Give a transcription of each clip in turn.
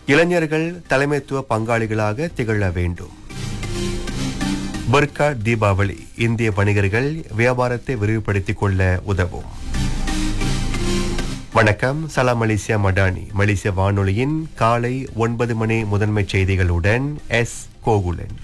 இளைஞர்கள் தலைமைத்துவ பங்காளிகளாக திகழ வேண்டும். பர்கா தீபாவளி இந்திய வணிகர்கள் வியாபாரத்தை விரிவுபடுத்திக் கொள்ள உதவும். வணக்கம், சலாம் மலேசியா மடானி. மலேசிய வானொலியின் காலை 9 மணி முதன்மை செய்திகளுடன் எஸ் கோகுலன்.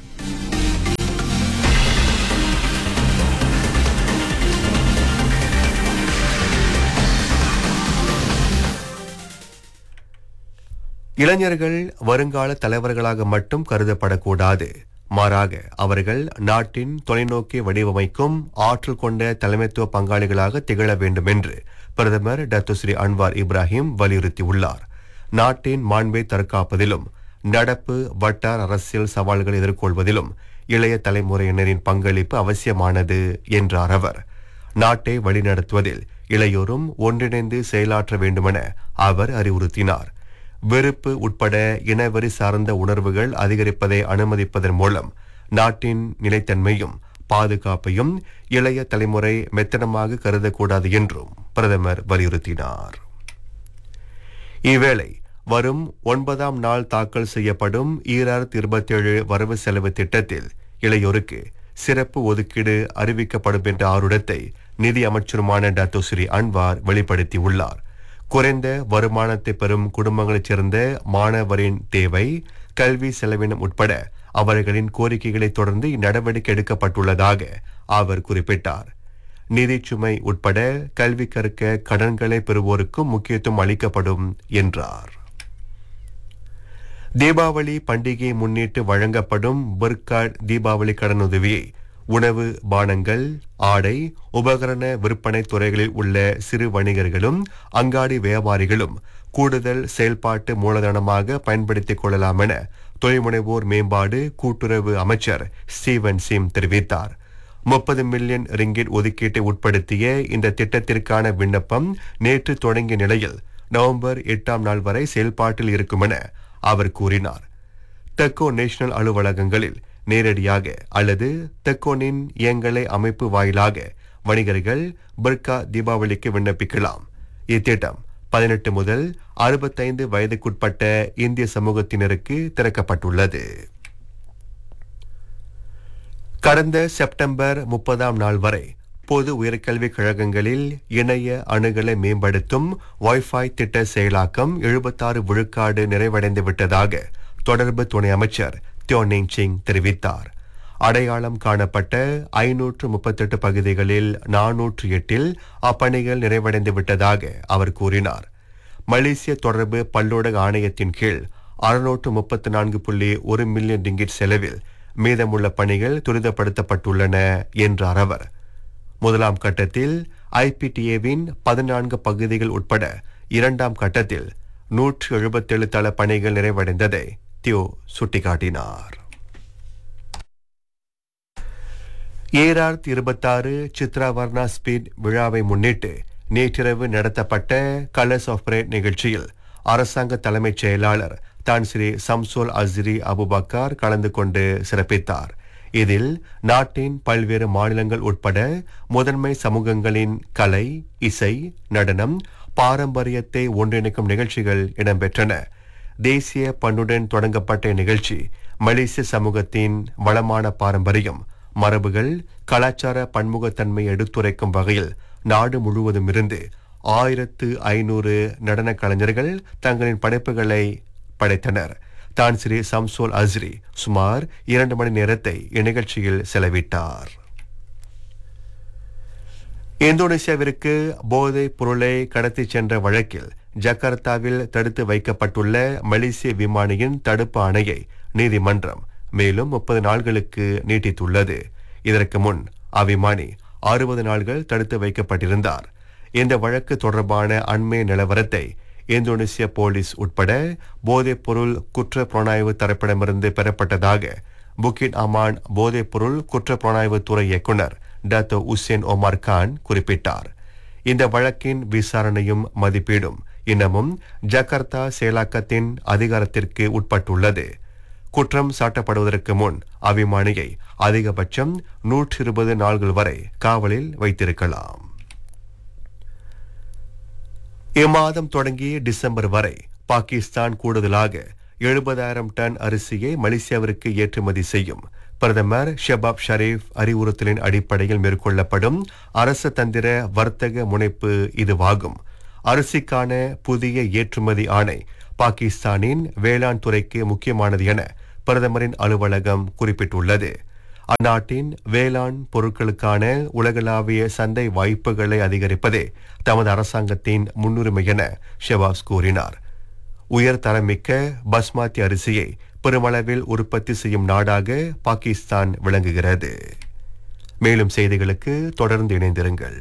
இளைஞர்கள் வருங்கால தலைவர்களாக மட்டும் கருதப்படக்கூடாது. மாறாக அவர்கள் நாட்டின் தொலைநோக்கி வடிவமைக்கும் ஆற்றல் கொண்ட தலைமைத்துவ பங்காளிகளாக திகழ வேண்டும் என்று பிரதமர் டாக்டர் ஸ்ரீ அன்வார் இப்ராஹிம் வலியுறுத்தியுள்ளார். நாட்டின் மாண்பை தற்காப்பதிலும் நடப்பு வட்டார அரசியல் சவால்களை எதிர்கொள்வதிலும் இளைய தலைமுறையினரின் பங்களிப்பு அவசியமானது என்றார் அவர். நாட்டை வழிநடத்துவதில் இளையோரும் ஒன்றிணைந்து செயலாற்ற வேண்டுமென அவர் அறிவுறுத்தினார். வெறுப்பு உட்பட இனவெறி சார்ந்த உணர்வுகள் அதிகரிப்பதை அனுமதிப்பதன் மூலம் நாட்டின் நிலைத்தன்மையும் பாதுகாப்பையும் இளைய தலைமுறை மெத்தனமாக கருதக்கூடாது என்றும் பிரதமர் வலியுறுத்தினார். இவ்வேளை வரும் 9ஆம் நாள் தாக்கல் செய்யப்படும் 2027 வரவு செலவு திட்டத்தில் இளையோருக்கு சிறப்பு ஒதுக்கீடு அறிவிக்கப்படும் என்ற ஆருடத்தை நிதி அமைச்சருமான டாக்டர் ஸ்ரீ அன்வார் வெளிப்படுத்தியுள்ளார். குறைந்த வருமானத்தை பெறும் குடும்பங்களைச் சேர்ந்த மாணவரின் தேவை, கல்வி செலவினம் உட்பட அவர்களின் கோரிக்கைகளை தொடர்ந்து இந்நடவடிக்கை எடுக்கப்பட்டுள்ளதாக அவர் குறிப்பிட்டார். நிதிச்சுமை உட்பட கல்வி கற்க கடன்களை பெறுவோருக்கும் முக்கியத்துவம் அளிக்கப்படும் என்றார். தீபாவளி பண்டிகையை முன்னிட்டு வழங்கப்படும் பர்காட் தீபாவளி கடனுதவியை உணவு, பானங்கள், ஆடை, உபகரண விற்பனை துறைகளில் உள்ள சிறு வணிகர்களும் அங்காடி வியாபாரிகளும் கூடுதல் செயல்பாட்டு மூலதனமாக பயன்படுத்திக் கொள்ளலாம் என தொழில்முனைவோர் மேம்பாடு கூட்டுறவு அமைச்சர் ஸ்டீவன் சிம் தெரிவித்தார். 30 மில்லியன் ரிங்கிட் ஒதுக்கீட்டை உட்படுத்திய இந்த திட்டத்திற்கான விண்ணப்பம் நேற்று தொடங்கிய நிலையில் நவம்பர் 8ஆம் நாள் வரை செயல்பாட்டில் இருக்கும் என அவர் கூறினார். தெக்கோ நேஷனல் அலுவலகங்களில் நேரடியாக அல்லது தெக்கோனின் இயங்கலை அமைப்பு வாயிலாக வணிகர்கள் பர்கா தீபாவளிக்கு விண்ணப்பிக்கலாம். இத்திட்டம் 18 முதல் 65 வயதுக்குட்பட்ட இந்திய சமூகத்தினருக்கு திறக்கப்பட்டுள்ளது. கடந்த செப்டம்பர் 30ஆம் நாள் வரை பொது உயர்கல்விக் கழகங்களில் இணைய அணுகலை மேம்படுத்தும் வைஃபை திட்ட செயலாக்கம் 76 விழுக்காடு நிறைவடைந்து விட்டதாக தொடர்பு துணை அமைச்சர் தியோனிங் சிங் தெரிவித்தார். அடையாளம் காணப்பட்ட 538 பகுதிகளில் 408 அப்பணிகள் நிறைவடைந்து விட்டதாக அவர் கூறினார். மலேசிய தொடர்பு பல்லூடக ஆணையத்தின் கீழ் 634.1 மில்லியன் ரிங்கிட் செலவில் மீதமுள்ள பணிகள் துரிதப்படுத்தப்பட்டுள்ளன என்றார் அவர். முதலாம் கட்டத்தில் ஐபிடிஏவின் 14 பகுதிகள் உட்பட 2ஆம் கட்டத்தில் 177 தள பணிகள் நிறைவடைந்ததை தியோ சுட்டிக்காட்டினார். 2026 சித்ரா வர்ணா ஸ்பீட் விழாவை முன்னிட்டு நேற்றிரவு நடத்தப்பட்ட கலர்ஸ் ஆஃப் பரேட் நிகழ்ச்சியில் அரசாங்க தலைமைச் செயலாளர் தான் ஸ்ரீ சம்சோல் அஸ்ரி அபுபக்கர் கலந்து கொண்டு சிறப்பித்தார். இதில் நாட்டின் பல்வேறு மாநிலங்கள் உட்பட முதன்மை சமூகங்களின் கலை, இசை, நடனம், பாரம்பரியத்தை ஒன்றிணைக்கும் நிகழ்ச்சிகள் இடம்பெற்றன. தேசிய பண்புடன் தொடங்கப்பட்ட நிகழ்ச்சி மலேசிய சமூகத்தின் வளமான பாரம்பரியம், மரபுகள், கலாச்சார பன்முகத்தன்மை எடுத்துரைக்கும் வகையில் நாடு முழுவதும் இருந்து 1500 நடன கலைஞர்கள் தங்களின் படைப்புகளை படைத்தனர். தான் ஸ்ரீ சம்சோல் அஸ்ரி சுமார் 2 மணி நேரத்தை இந்நிகழ்ச்சியில் செலவிட்டார். இந்தோனேசியாவிற்கு போதைப் பொருளை கடத்திச் சென்ற வழக்கில் ஜகார்த்தாவில் தடுத்து வைக்கப்பட்டுள்ள மலேசிய விமானியின் தடுப்பு ஆணையை நீதிமன்றம் மேலும் 30 நாள்களுக்கு நீட்டித்துள்ளது. இதற்கு முன் அவ்விமானி 60 நாள்கள் தடுத்து வைக்கப்பட்டிருந்தார். இந்த வழக்கு தொடர்பான அண்மைய நிலவரத்தை இந்தோனேசிய போலீஸ் உட்பட போதைப் பொருள் குற்ற புலனாய்வு தரப்பிடமிருந்து பெறப்பட்டதாக புக்கிட் அமான் போதைப் பொருள் குற்ற புலனாய்வு துறை இயக்குனர் டாக்டர் உசேன் ஒமார் கான் குறிப்பிட்டார். இந்த வழக்கின் விசாரணையும் மதிப்பீடும் இன்னமும் ஜகார்த்தா செயலாக்கத்தின் அதிகாரத்திற்கு உட்பட்டுள்ளது. குற்றம் சாட்டப்படுவதற்கு முன் அவ்விமானியை அதிகபட்சம் 120 நாள்கள் வரை காவலில் வைத்திருக்கலாம். இம்மாதம் தொடங்கி டிசம்பர் வரை பாகிஸ்தான் கூடுதலாக 70,000 டன் அரிசியை மலேசியாவிற்கு ஏற்றுமதி செய்யும். பிரதமர் ஷபாப் ஷரீப் அறிவுறுத்தலின் அடிப்படையில் மேற்கொள்ளப்படும் அரசு தந்திர வர்த்தக முனைப்பு இதுவாகும். அரிசிக்கான புதிய ஏற்றுமதி ஆணை பாகிஸ்தானின் வேளாண் துறைக்கு முக்கியமானது என பிரதமரின் அலுவலகம் குறிப்பிட்டுள்ளது. அந்நாட்டின் வேளாண் பொருட்களுக்கான உலகளாவிய சந்தை வாய்ப்புகளை அதிகரிப்பதே தமது அரசாங்கத்தின் முன்னுரிமை என ஷெவாஸ் கூறினார். உயர்தரமிக்க பஸ்மாத்தி அரிசியை பெருமளவில் உற்பத்தி செய்யும் நாடாக பாகிஸ்தான் விளங்குகிறது. மேலும் செய்திகளுக்கு தொடர்ந்து இணைந்திருங்கள்.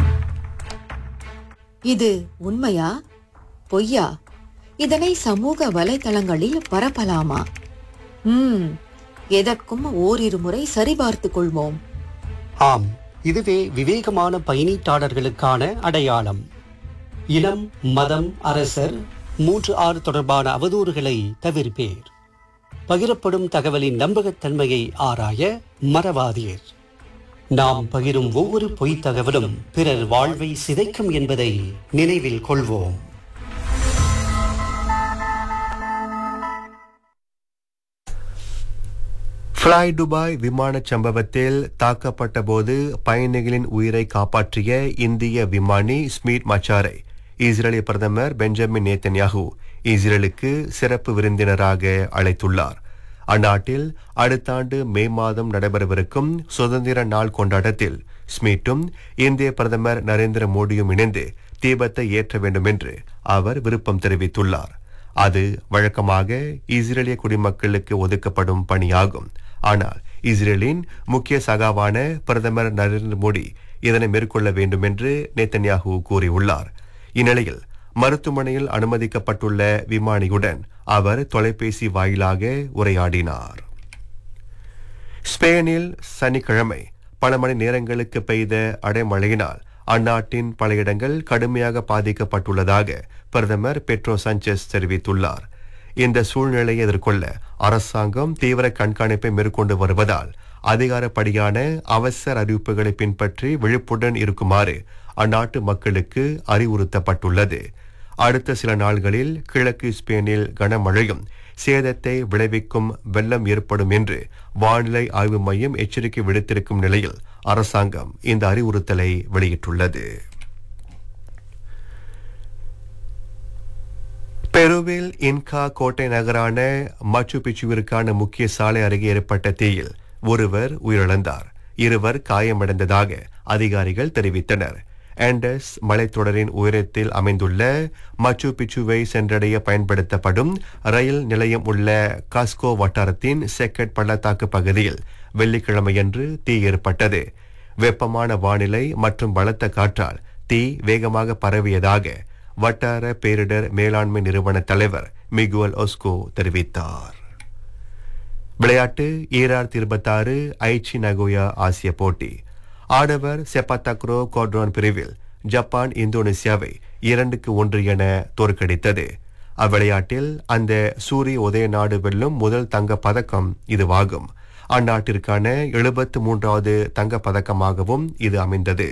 இது உண்மையா பொய்யா? இதனை சமூக வலைதளங்களில் பரப்பலாமா? எதற்கும் ஓரிரு முறை சரிபார்த்துக் கொள்வோம். ஆம், இதுவே விவேகமான பயணீட்டாளர்களுக்கான அடையாளம். இனம், மதம், அரசர் 3-6 தொடர்பான அவதூறுகளை தவிர்ப்பேர். பகிரப்படும் தகவலின் நம்பகத்தன்மையை ஆராய மறவாதீர். நாம் பகிரும் ஒவ்வொரு பொய்த் தகவலும் பிறர் வாழ்வை சிதைக்கும் என்பதை நினைவில் கொள்வோம். ஃப்ளை துபாய் விமான சம்பவத்தில் தாக்கப்பட்ட போது பயணிகளின் உயிரை காப்பாற்றிய இந்திய விமானி ஸ்மித் மச்சாரை இஸ்ரேலிய பிரதமர் பெஞ்சமின் நேத்தன்யாகு இஸ்ரேலுக்கு சிறப்பு விருந்தினராக அழைத்துள்ளார். அந்நாட்டில் அடுத்த ஆண்டு மே மாதம் நடைபெறவிருக்கும் சுதந்திர நாள் கொண்டாட்டத்தில் ஸ்மித்தும் இந்திய பிரதமர் நரேந்திர மோடியும் இணைந்து தீபத்தை ஏற்ற வேண்டும் என்று அவர் விருப்பம் தெரிவித்துள்ளார். அது வழக்கமாக இஸ்ரேலிய குடிமக்களுக்கு ஒதுக்கப்படும் பணியாகும். ஆனால் இஸ்ரேலின் முக்கிய சகாவான பிரதமர் நரேந்திர மோடி இதனை மேற்கொள்ள வேண்டும் என்று நேத்தன்யாகு கூறியுள்ளார். இந்நிலையில் மருத்துவமனையில் அனுமதிக்கப்பட்டுள்ள விமானியுடன் அவர் தொலைபேசி வாயிலாக உரையாடினார். ஸ்பெயினில் சனிக்கிழமை பல மணி நேரங்களுக்கு பெய்த அடைமழையினால் அந்நாட்டின் பல இடங்கள் கடுமையாக பாதிக்கப்பட்டுள்ளதாக பிரதமர் பெட்ரோ சாnchez தெரிவித்துள்ளார். இந்த சூழ்நிலையை எதிர்கொள்ள அரசாங்கம் தீவிர கண்காணிப்பை மேற்கொண்டு வருவதால் அதிகாரப்படியான அவசர அறிவிப்புகளை பின்பற்றி விழிப்புடன் இருக்குமாறு அந்நாட்டு மக்களுக்கு அறிவுறுத்தப்பட்டுள்ளது. அடுத்த சில நாள்களில் கிழக்கு ஸ்பெயினில் கனமழையும் சேதத்தை விளைவிக்கும் வெள்ளம் ஏற்படும் என்று வானிலை ஆய்வு மையம் எச்சரிக்கை விடுத்திருக்கும் நிலையில் அரசாங்கம் இந்த அறிவுறுத்தலை வெளியிட்டுள்ளது. பெருவில் இன்கா கோட்டை நகரான மச்சு பிச்சுவிற்கான முக்கிய சாலை அருகே ஏற்பட்ட தீயில் ஒருவர் உயிரிழந்தார். 2 காயமடைந்ததாக அதிகாரிகள் தெரிவித்தனர். ஆண்டஸ் மலைத்தொடரின் உயரத்தில் அமைந்துள்ள மச்சு பிச்சுவை சென்றடைய பயன்படுத்தப்படும் ரயில் நிலையம் உள்ள காஸ்கோ வட்டாரத்தின் செக்கட் பள்ளத்தாக்கு பகுதியில் வெள்ளிக்கிழமையன்று தீ ஏற்பட்டது. வெப்பமான வானிலை மற்றும் பலத்த காற்றால் தீ வேகமாக பரவியதாக வட்டார பேரிடர் மேலாண்மை நிறுவன தலைவர் மிகுவல் ஒஸ்கோ தெரிவித்தார். விளையாட்டு 2026 ஐச்சி நகோயா ஆசிய போட்டி. ஆடவர் செப்பாத்தாக்ரோ குவாட்ரான் பிரிவில் ஜப்பான் இந்தோனேசியாவை 2-1 என தோற்கடித்தது. அவ்விளையாட்டில் அந்த சூரிய உதய நாடு வெல்லும் முதல் தங்க பதக்கம் இதுவாகும். அந்நாட்டிற்கான 73வது தங்க பதக்கமாகவும் இது அமைந்தது.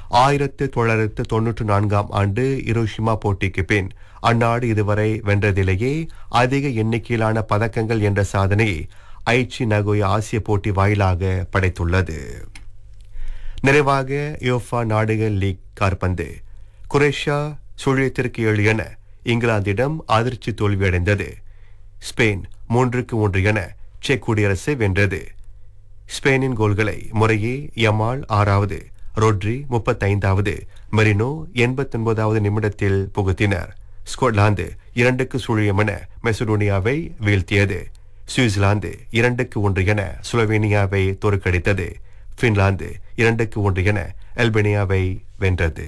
1994 ஆண்டு ஹிரோஷிமா போட்டிக்கு பின் அந்நாடு இதுவரை வென்றதிலேயே அதிக எண்ணிக்கையிலான பதக்கங்கள் என்ற சாதனையை ஐச்சி நகோயா ஆசிய போட்டி வாயிலாக படைத்துள்ளது. நிறைவாக யோஃபா நாடுகள் லீக் காற்பந்து. குரேஷியா சுழியத்திற்கு 7 என இங்கிலாந்திடம் அதிர்ச்சி தோல்வியடைந்தது. ஸ்பெயின் 3-1 என செக் குடியரசை வென்றது. ஸ்பெயினின் கோல்களை முறையே யமால் 6வது, ரோட்ரி 35வது, மெரினோ 89வது நிமிடத்தில் புகுத்தினர். ஸ்கொட்லாந்து 2-0 என மெசடோனியாவை வீழ்த்தியது. சுவிட்சர்லாந்து 2-1 என ஸ்லோவேனியாவை தோற்கடித்தது. பின்லாந்து 2-1 என அல்பேனியாவை வென்றது.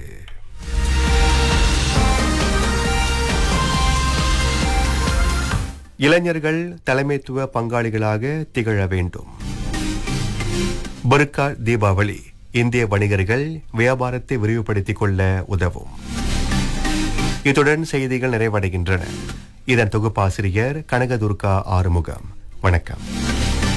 இளைஞர்கள் தலைமைத்துவ பங்காளிகளாக திகழ வேண்டும். புர்கா தீபாவளி இந்திய வணிகர்கள் வியாபாரத்தை விரிவுபடுத்திக் கொள்ள உதவும். இத்துடன் செய்திகள் நிறைவடைகின்றன. இதன் தொகுப்பாசிரியர் கனகதுர்கா ஆறுமுகம். வணக்கம்.